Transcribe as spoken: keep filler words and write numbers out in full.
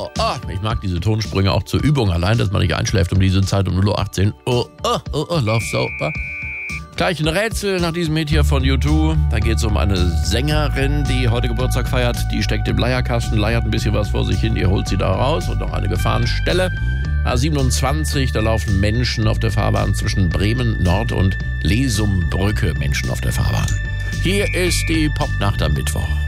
oh, oh. Ich mag diese Tonsprünge auch zur Übung. Allein, dass man nicht einschläft um diese Zeit um null Uhr achtzehn. Oh, oh, oh, oh, Love Soap. Gleich ein Rätsel nach diesem Hit hier von U zwei. Da geht es um eine Sängerin, die heute Geburtstag feiert. Die steckt im Leierkasten, leiert ein bisschen was vor sich hin. Ihr holt sie da raus und noch eine Gefahrenstelle. A siebenundzwanzig, da laufen Menschen auf der Fahrbahn zwischen Bremen Nord und Lesumbrücke. Menschen auf der Fahrbahn. Hier ist die Popnacht am Mittwoch.